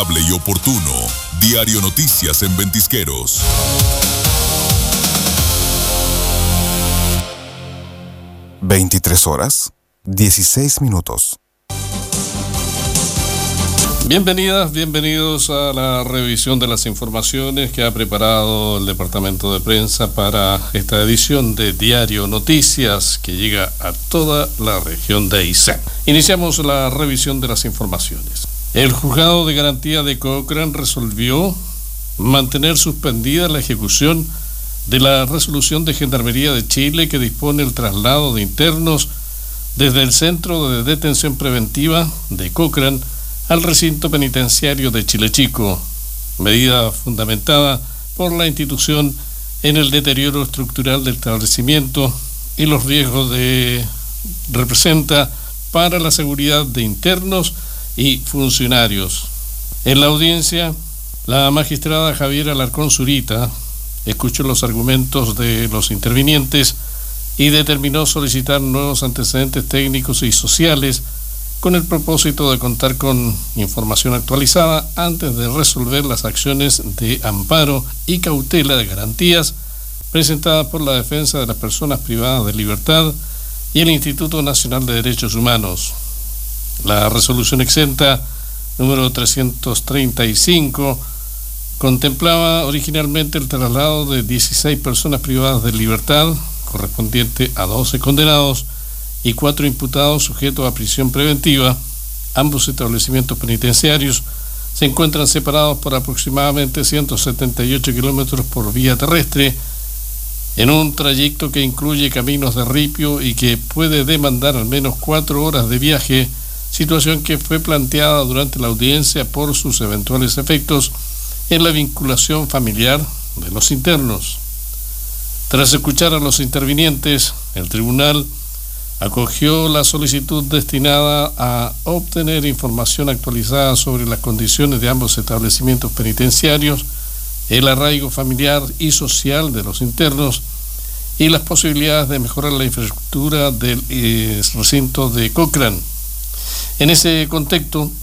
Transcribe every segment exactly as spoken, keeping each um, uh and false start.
Y oportuno. Diario Noticias en Ventisqueros. veintitrés horas, dieciséis minutos. Bienvenidas, bienvenidos a la revisión de las informaciones que ha preparado el Departamento de Prensa para esta edición de Diario Noticias que llega a toda la región de Aysén. Iniciamos la revisión de las informaciones. El Juzgado de Garantía de Cochrane resolvió mantener suspendida la ejecución de la resolución de Gendarmería de Chile que dispone el traslado de internos desde el Centro de Detención Preventiva de Cochrane al recinto penitenciario de Chilechico, medida fundamentada por la institución en el deterioro estructural del establecimiento y los riesgos que representa para la seguridad de internos y funcionarios. En la audiencia, la magistrada Javiera Alarcón Zurita escuchó los argumentos de los intervinientes y determinó solicitar nuevos antecedentes técnicos y sociales con el propósito de contar con información actualizada antes de resolver las acciones de amparo y cautela de garantías presentadas por la defensa de las personas privadas de libertad y el Instituto Nacional de Derechos Humanos. La resolución exenta número trescientos treinta y cinco contemplaba originalmente el traslado de dieciséis personas privadas de libertad, correspondiente a doce condenados y cuatro imputados sujetos a prisión preventiva. Ambos establecimientos penitenciarios se encuentran separados por aproximadamente ciento setenta y ocho kilómetros por vía terrestre, en un trayecto que incluye caminos de ripio y que puede demandar al menos cuatro horas de viaje, situación que fue planteada durante la audiencia por sus eventuales efectos en la vinculación familiar de los internos. Tras escuchar a los intervinientes, el tribunal acogió la solicitud destinada a obtener información actualizada sobre las condiciones de ambos establecimientos penitenciarios, el arraigo familiar y social de los internos y las posibilidades de mejorar la infraestructura del eh, recinto de Cochrane. En ese contexto,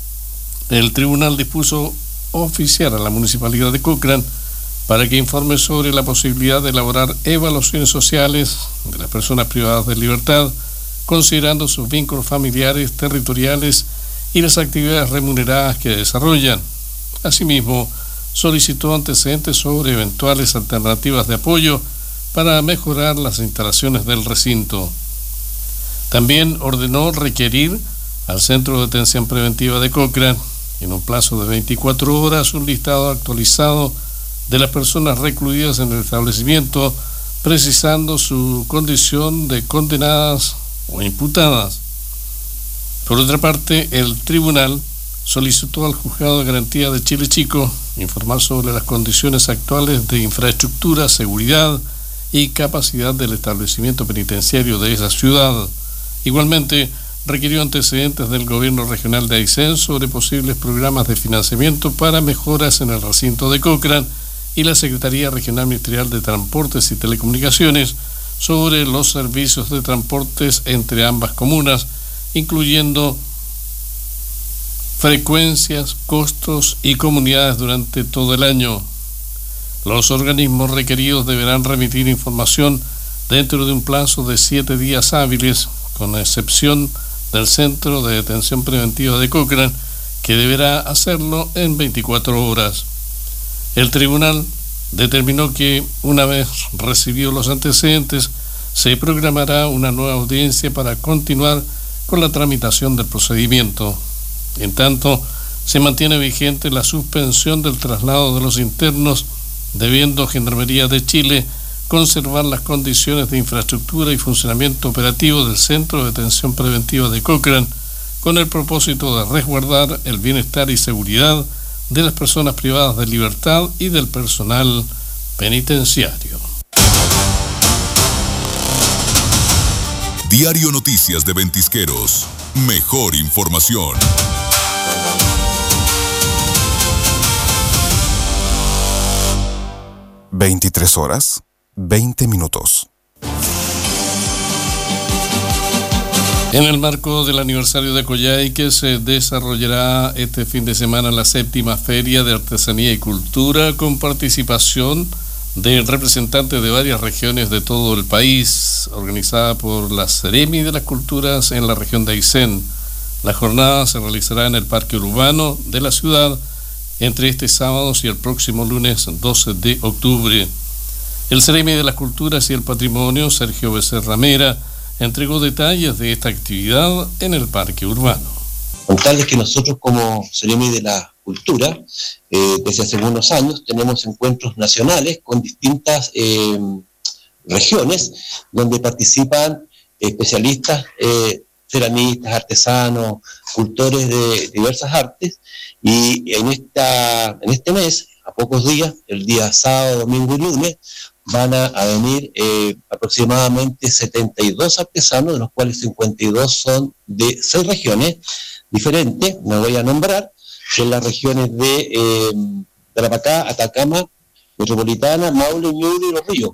el tribunal dispuso oficiar a la Municipalidad de Cochrane para que informe sobre la posibilidad de elaborar evaluaciones sociales de las personas privadas de libertad, considerando sus vínculos familiares, territoriales y las actividades remuneradas que desarrollan. Asimismo, solicitó antecedentes sobre eventuales alternativas de apoyo para mejorar las instalaciones del recinto. También ordenó requerir al Centro de Detención Preventiva de Cochrane, en un plazo de veinticuatro horas, un listado actualizado de las personas recluidas en el establecimiento, precisando su condición de condenadas o imputadas. Por otra parte, el tribunal solicitó al Juzgado de Garantía de Chilechico informar sobre las condiciones actuales de infraestructura, seguridad y capacidad del establecimiento penitenciario de esa ciudad. Igualmente, requirió antecedentes del Gobierno Regional de Aysén sobre posibles programas de financiamiento para mejoras en el recinto de Cochrane y la Secretaría Regional Ministerial de Transportes y Telecomunicaciones sobre los servicios de transportes entre ambas comunas, incluyendo frecuencias, costos y comunidades durante todo el año. Los organismos requeridos deberán remitir información dentro de un plazo de siete días hábiles, con excepción del Centro de Detención Preventiva de Cochrane, que deberá hacerlo en veinticuatro horas. El tribunal determinó que, una vez recibidos los antecedentes, se programará una nueva audiencia para continuar con la tramitación del procedimiento. En tanto, se mantiene vigente la suspensión del traslado de los internos, debiendo Gendarmería de Chile conservar las condiciones de infraestructura y funcionamiento operativo del Centro de Detención Preventiva de Cochrane, con el propósito de resguardar el bienestar y seguridad de las personas privadas de libertad y del personal penitenciario. Diario Noticias de Ventisqueros. Mejor información. veintitrés horas, veinte minutos. En el marco del aniversario de Coyhaique se desarrollará este fin de semana la séptima Feria de Artesanía y Cultura con participación de representantes de varias regiones de todo el país, organizada por la Seremi de las Culturas en la región de Aysén. La jornada se realizará en el Parque Urbano de la ciudad entre este sábado y el próximo lunes doce de octubre. El Seremi de las Culturas y el Patrimonio, Sergio Becerra Mera, entregó detalles de esta actividad en el Parque Urbano. Contarles que nosotros como Seremi de la Cultura, eh, desde hace algunos años, tenemos encuentros nacionales con distintas eh, regiones, donde participan especialistas, eh, ceramistas, artesanos, cultores de diversas artes, y en, esta, en este mes, a pocos días, el día sábado, domingo y lunes, van a, a venir eh, aproximadamente setenta y dos artesanos, de los cuales cincuenta y dos son de seis regiones diferentes, me voy a nombrar, son las regiones de eh, Tarapacá, Atacama, Metropolitana, Maule, Ñuble y Los Ríos.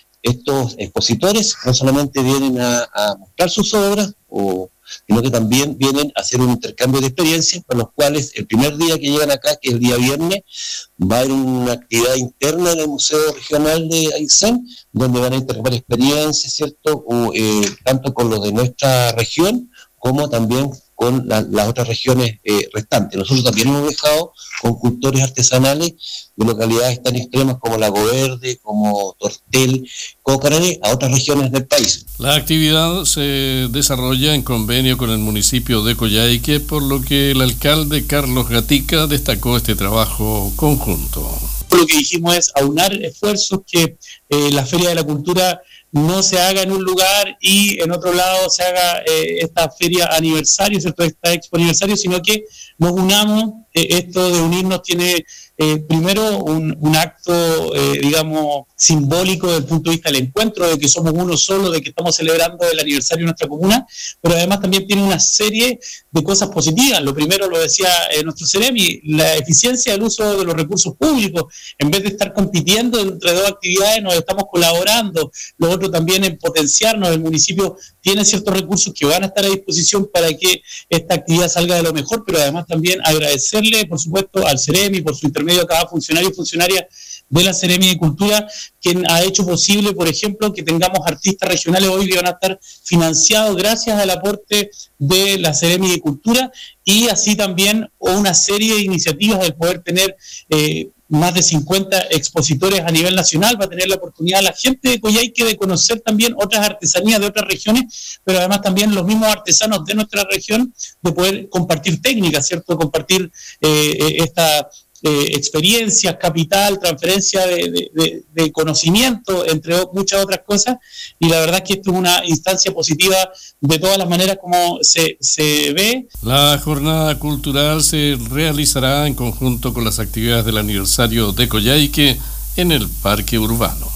Estos expositores no solamente vienen a, a mostrar sus obras, o, sino que también vienen a hacer un intercambio de experiencias, para los cuales el primer día que llegan acá, que es el día viernes, va a haber una actividad interna en el Museo Regional de Aysén, donde van a intercambiar experiencias, ¿cierto? O, eh, tanto con los de nuestra región, como también con la, las otras regiones eh, restantes. Nosotros también hemos viajado con cultores artesanales de localidades tan extremas como Lago Verde, como Tortel, Cócarane, a otras regiones del país. La actividad se desarrolla en convenio con el municipio de Coyhaique, por lo que el alcalde Carlos Gatica destacó este trabajo conjunto. Lo que dijimos es aunar esfuerzos, que eh, la Feria de la Cultura no se haga en un lugar y en otro lado se haga eh, esta feria aniversario, ¿cierto? Esta expo aniversario, sino que nos unamos. Eh, esto de unirnos tiene eh, primero un, un acto, eh, digamos, simbólico desde el punto de vista del encuentro, de que somos uno solo, de que estamos celebrando el aniversario de nuestra comuna, pero además también tiene una serie de cosas positivas. Lo primero, lo decía eh, nuestro Seremi, la eficiencia del uso de los recursos públicos. En vez de estar compitiendo entre dos actividades, nos estamos colaborando. Lo otro también en potenciarnos. El municipio tiene ciertos recursos que van a estar a disposición para que esta actividad salga de lo mejor, pero además también agradecerle, por supuesto, al Seremi, por su intermedio a cada funcionario y funcionaria de la Seremi de Cultura, quien ha hecho posible, por ejemplo, que tengamos artistas regionales hoy que van a estar financiados gracias al aporte de la Seremi de Cultura, y así también una serie de iniciativas del poder tener eh, más de cincuenta expositores a nivel nacional. Va a tener la oportunidad la gente de Coyhaique de conocer también otras artesanías de otras regiones, pero además también los mismos artesanos de nuestra región, de poder compartir técnicas, ¿cierto? Compartir eh, esta eh, experiencias, capital, transferencia de, de, de, de conocimiento, entre muchas otras cosas, y la verdad es que esto es una instancia positiva de todas las maneras como se, se ve. La jornada cultural se realizará en conjunto con las actividades del aniversario de Coyhaique en el Parque Urbano.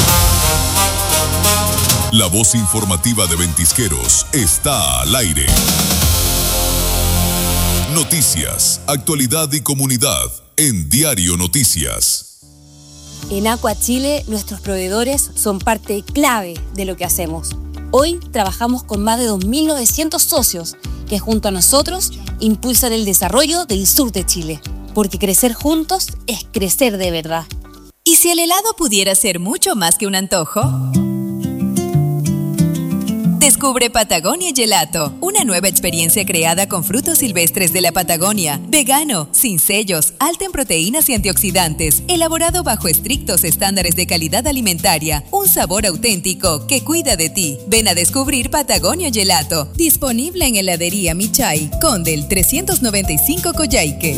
La voz informativa de Ventisqueros está al aire. Noticias, actualidad y comunidad en Diario Noticias. En Aqua Chile, nuestros proveedores son parte clave de lo que hacemos. Hoy trabajamos con más de dos mil novecientos socios que junto a nosotros impulsan el desarrollo del sur de Chile. Porque crecer juntos es crecer de verdad. ¿Y si el helado pudiera ser mucho más que un antojo? Descubre Patagonia Gelato, una nueva experiencia creada con frutos silvestres de la Patagonia, vegano, sin sellos, alta en proteínas y antioxidantes, elaborado bajo estrictos estándares de calidad alimentaria, un sabor auténtico que cuida de ti. Ven a descubrir Patagonia Gelato, disponible en heladería Michay, Conde el trescientos noventa y cinco Coyhaique.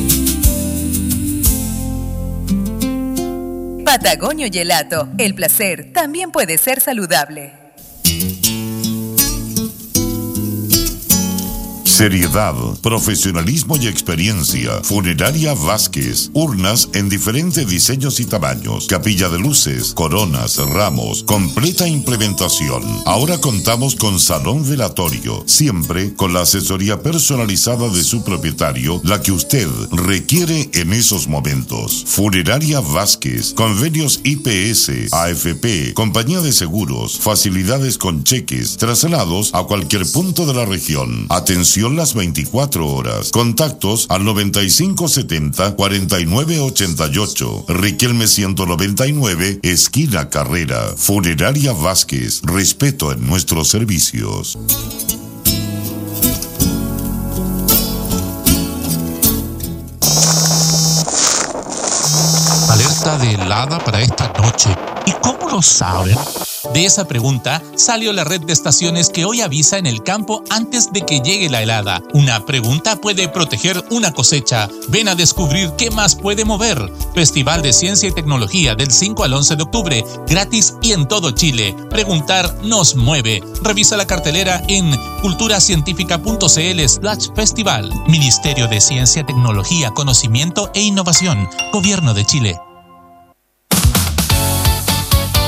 Patagonia Gelato, el placer también puede ser saludable. Seriedad, profesionalismo y experiencia. Funeraria Vázquez. Urnas en diferentes diseños y tamaños. Capilla de luces, coronas, ramos. Completa implementación. Ahora contamos con salón velatorio. Siempre con la asesoría personalizada de su propietario, la que usted requiere en esos momentos. Funeraria Vázquez. Convenios I P S, A F P, compañía de seguros, facilidades con cheques, traslados a cualquier punto de la región. Atención las veinticuatro horas. Contactos al noventa y cinco setenta cuarenta y nueve ochenta y ocho. Riquelme ciento noventa y nueve, esquina Carrera. Funeraria Vázquez. Respeto en nuestros servicios. Alerta de helada para esta noche. ¿Y cómo lo saben? De esa pregunta salió la red de estaciones que hoy avisa en el campo antes de que llegue la helada. Una pregunta puede proteger una cosecha. Ven a descubrir qué más puede mover. Festival de Ciencia y Tecnología del cinco al once de octubre, gratis y en todo Chile. Preguntar nos mueve. Revisa la cartelera en culturacientifica.cl slash festival. Ministerio de Ciencia, Tecnología, Conocimiento e Innovación. Gobierno de Chile.